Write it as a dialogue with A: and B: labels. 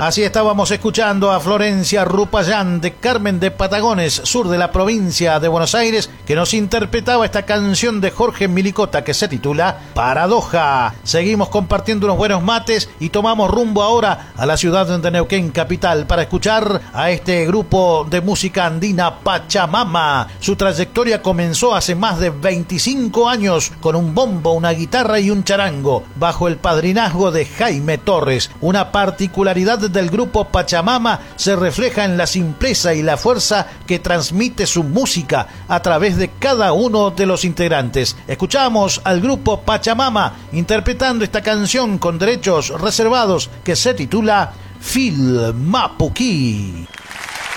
A: Así estábamos escuchando a Florencia Rupayán de Carmen de Patagones, sur de la provincia de Buenos Aires, que nos interpretaba esta canción de Jorge Milicota que se titula Paradoja. Seguimos compartiendo unos buenos mates y tomamos rumbo ahora a la ciudad de Neuquén capital para escuchar a este grupo de música andina Pachamama. Su trayectoria comenzó hace más de 25 años con un bombo, una guitarra y un charango, bajo el padrinazgo de Jaime Torres. Una particularidad del grupo Pachamama se refleja en la simpleza y la fuerza que transmite su música a través de cada uno de los integrantes. Escuchamos al grupo Pachamama interpretando esta canción con derechos reservados que se titula Phil Mapuki.